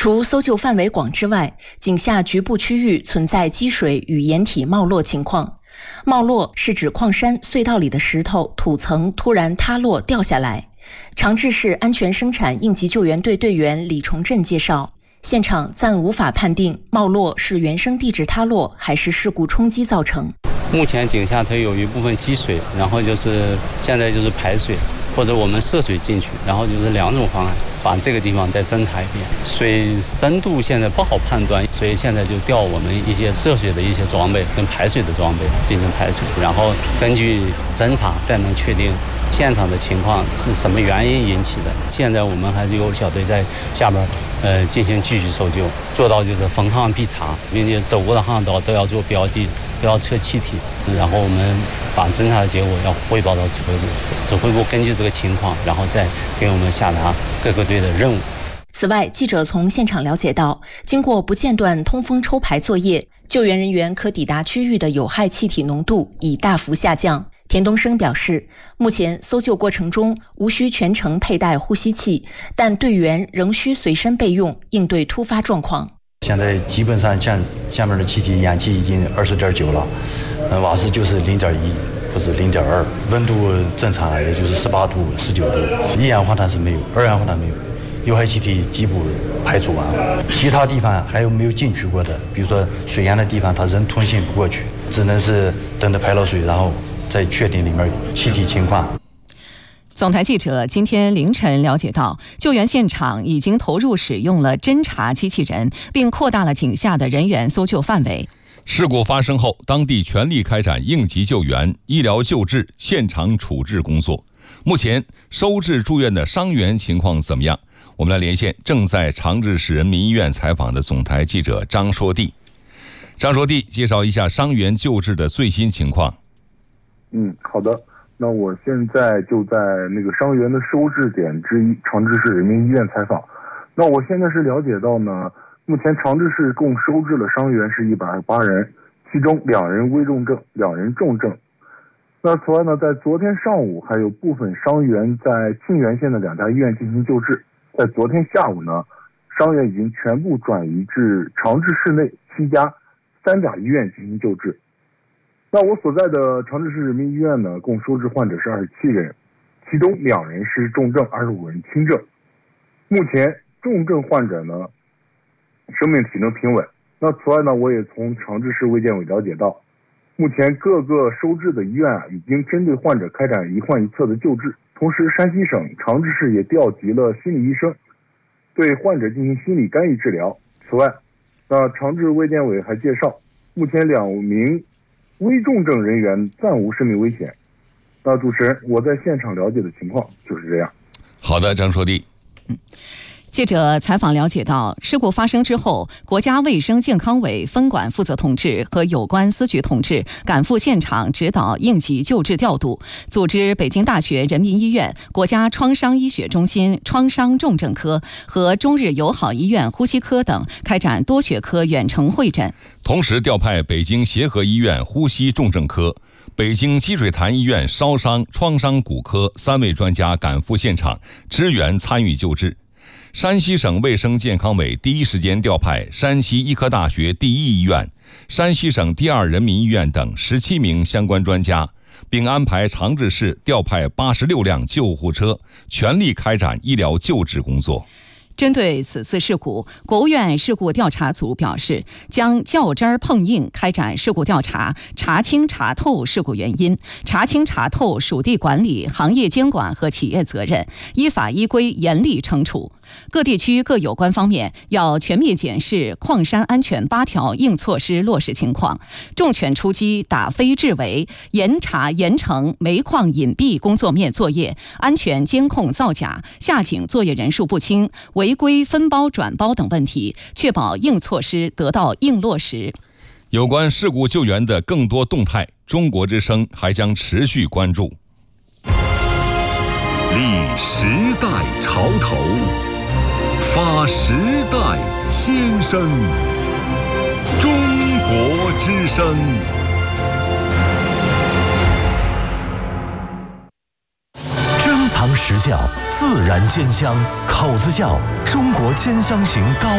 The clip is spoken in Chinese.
除搜救范围广之外，井下局部区域存在积水与岩体冒落情况。冒落是指矿山隧道里的石头、土层突然塌落掉下来。长治市安全生产应急救援队队员李崇振介绍，现场暂无法判定冒落是原生地质塌落还是事故冲击造成。 目前井下它有一部分积水，然后现在就是排水，或者我们涉水进去，然后就是两种方案，把这个地方再侦查一遍。水深度现在不好判断，所以现在就调我们一些涉水的一些装备跟排水的装备进行排水，然后根据侦查再能确定现场的情况是什么原因引起的。现在我们还是有小队在下边进行继续搜救，做到就是逢항必查，并且走过的巷道都要做标记，都要测气体，然后我们把侦查的结果要汇报到指挥部，指挥部根据这个情况，然后再给我们下达各个队的任务。 此外，记者从现场了解到，经过不间断通风抽排作业，救援人员可抵达区域的有害气体浓度已大幅下降。田东升表示，目前搜救过程中无需全程佩戴呼吸器，但队员仍需随身备用，应对突发状况。 现在基本上下面的气体氧气已经20.9了，瓦斯就是0.1或者0.2，温度正常也就是18度、19度，一氧化碳是没有，二氧化碳没有，有害气体基本排除完了。其他地方还有没有进去过的，比如说水源的地方，它人通行不过去，只能是等着排了水，然后再确定里面气体情况。 总台记者今天凌晨了解到，救援现场已经投入使用了侦察机器人，并扩大了井下的人员搜救范围。 事故发生后，当地全力开展应急救援、医疗救治、现场处置工作。目前收治住院的伤员情况怎么样？我们来连线正在长治市人民医院采访的总台记者张硕娣。张硕娣介绍一下伤员救治的最新情况。 好的。那我现在就在那个伤员的收治点之一长治市人民医院采访。那我现在是了解到呢，目前长治市共收治了伤员是128人，其中2人危重症，2人重症。那此外呢，在昨天上午还有部分伤员在沁源县的2家医院进行救治。在昨天下午呢，伤员已经全部转移至长治市内7家3甲医院进行救治。那我所在的长治市人民医院呢，共收治患者是27人，其中2人是重症，25人轻症。目前重症患者呢，生命体征平稳。那此外呢，我也从长治市卫健委了解到，目前各个收治的医院已经针对患者开展一患一策的救治。同时，山西省长治市也调集了心理医生，对患者进行心理干预治疗。此外，那长治卫健委还介绍，目前2名危重症人员暂无生命危险。那主持人，我在现场了解的情况就是这样。 好的，张硕娣。 记者采访了解到，事故发生之后，国家卫生健康委分管负责同志和有关司局同志赶赴现场指导应急救治调度，组织北京大学人民医院、国家创伤医学中心创伤重症科和中日友好医院呼吸科等开展多学科远程会诊， 同时调派北京协和医院呼吸重症科、北京积水潭医院烧伤创伤骨科3位专家赶赴现场支援参与救治。山西省卫生健康委第一时间调派山西医科大学第一医院、山西省第2人民医院等17名相关专家，并安排长治市调派86辆救护车，全力开展医疗救治工作。 针对此次事故，国务院事故调查组表示，将较真儿碰硬开展事故调查，查清查透事故原因，查清查透属地管理、行业监管和企业责任，依法依规严厉惩处。各地区各有关方面要全面检视矿山安全8条硬措施落实情况，重拳出击打非治伪，严查严惩煤矿隐蔽工作面作业、安全监控造假、下井作业人数不清、违规分包转包等问题，确保硬措施得到硬落实。 有关事故救援的更多动态，中国之声还将持续关注。 立时代潮头，发时代先声。中国之声。珍藏实窖，自然煎香，口子窖，中国煎香型高